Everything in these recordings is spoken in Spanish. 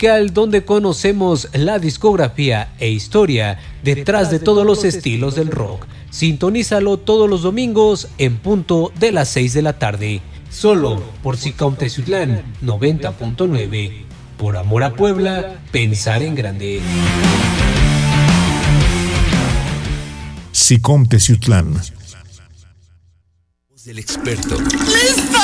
musical donde conocemos la discografía e historia detrás de todos los estilos del rock. Sintonízalo todos los domingos en punto de las 6 de la tarde, solo por SICOM Teciutlán 90.9. Por amor a Puebla, pensar en grande. SICOM Teciutlán. Del experto. ¡Listo!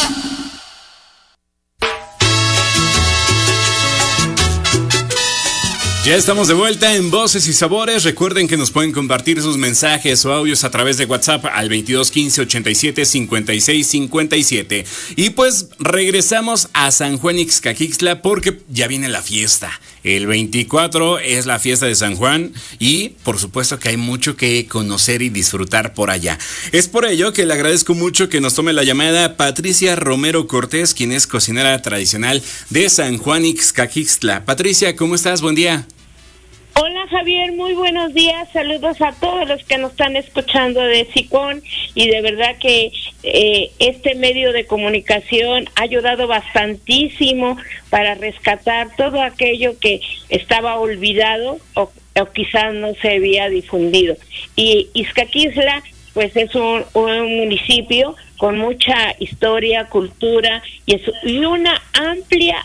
Ya estamos de vuelta en Voces y Sabores. Recuerden que nos pueden compartir sus mensajes o audios a través de WhatsApp al 2215 87 56 57. Y pues regresamos a San Juan Ixcaquixtla porque ya viene la fiesta. El 24 es la fiesta de San Juan y por supuesto que hay mucho que conocer y disfrutar por allá. Es por ello que le agradezco mucho que nos tome la llamada Patricia Romero Cortés, quien es cocinera tradicional de San Juan Ixcaquixtla. Patricia, ¿cómo estás? Buen día. Hola Javier, muy buenos días, saludos a todos los que nos están escuchando de SICOM y de verdad que este medio de comunicación ha ayudado bastantísimo para rescatar todo aquello que estaba olvidado o quizás no se había difundido. Y Ixcaquixtla pues es un municipio con mucha historia, cultura y una amplia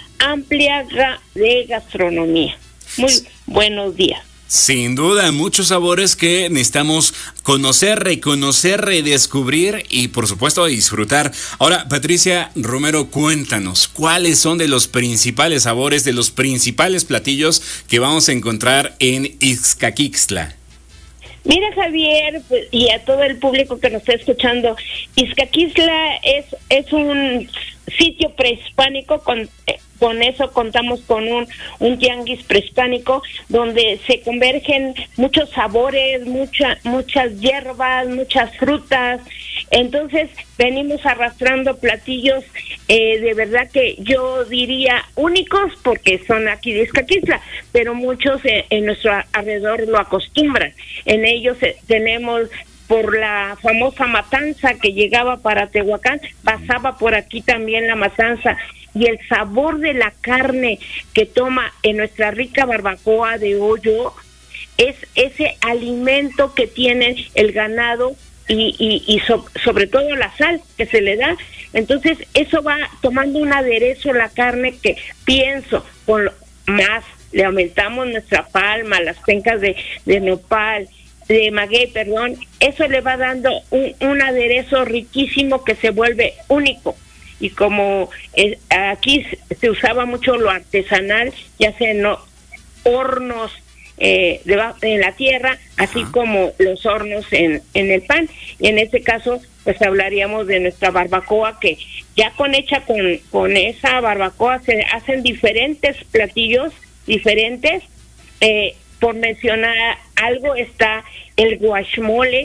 de gastronomía. Muy buenos días. Sin duda, muchos sabores que necesitamos conocer, reconocer, redescubrir y por supuesto disfrutar. Ahora, Patricia Romero, cuéntanos, ¿cuáles son de los principales sabores, de los principales platillos que vamos a encontrar en Ixcaquixtla? Mira Javier, y a todo el público que nos está escuchando, Ixcaquixtla es un sitio prehispánico, con eso contamos con un tianguis prehispánico donde se convergen muchos sabores, muchas hierbas, muchas frutas. Entonces venimos arrastrando platillos de verdad que yo diría únicos porque son aquí de Ixcaquixtla, pero muchos en nuestro alrededor lo acostumbran. En ellos tenemos por la famosa matanza que llegaba para Tehuacán, pasaba por aquí también la matanza, y el sabor de la carne que toma en nuestra rica barbacoa de hoyo es ese alimento que tiene el ganado y sobre todo la sal que se le da. Entonces eso va tomando un aderezo a la carne que pienso con más le aumentamos nuestra palma, las pencas de nopal, de maguey, perdón, eso le va dando un aderezo riquísimo que se vuelve único. Y como aquí se usaba mucho lo artesanal, ya sea en hornos en la tierra, así como los hornos en el pan. Y en este caso, pues hablaríamos de nuestra barbacoa, que ya hecha con esa barbacoa se hacen diferentes platillos diferentes. Por mencionar algo, está el guachmole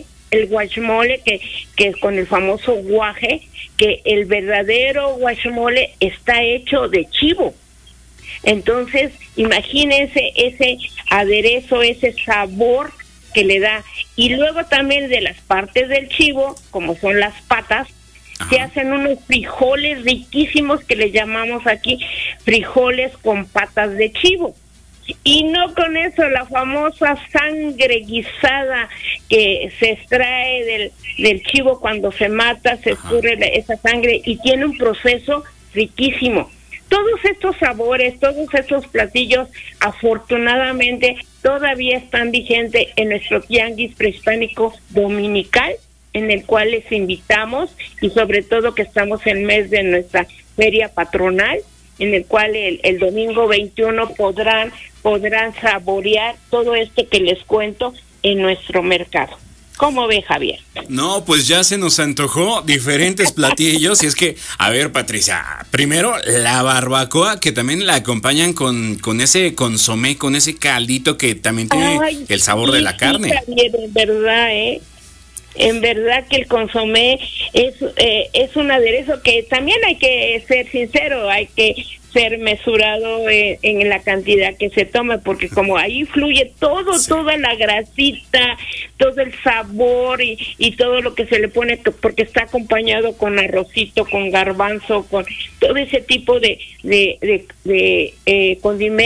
que con el famoso guaje, que el verdadero guachmole está hecho de chivo. Entonces, imagínense ese aderezo, ese sabor que le da. Y luego también de las partes del chivo, como son las patas, se hacen unos frijoles riquísimos que le llamamos aquí frijoles con patas de chivo. Y no con eso, la famosa sangre guisada que se extrae del chivo cuando se mata, se escurre esa sangre y tiene un proceso riquísimo. Todos estos sabores, todos estos platillos, afortunadamente, todavía están vigentes en nuestro tianguis prehispánico dominical, en el cual les invitamos, y sobre todo que estamos en mes de nuestra feria patronal, en el cual el domingo 21 podrán saborear todo esto que les cuento en nuestro mercado. ¿Cómo ve, Javier? No, pues ya se nos antojó diferentes platillos. Y es que, a ver, Patricia, primero la barbacoa, que también la acompañan con ese consomé, con ese caldito que también tiene el sabor de la carne. Javier, en verdad, en verdad que el consomé es un aderezo que también hay que ser sincero, hay que ser mesurado en la cantidad que se tome, porque como ahí fluye toda la grasita, todo el sabor y todo lo que se le pone, porque está acompañado con arrocito, con garbanzo, con todo ese tipo de condimentos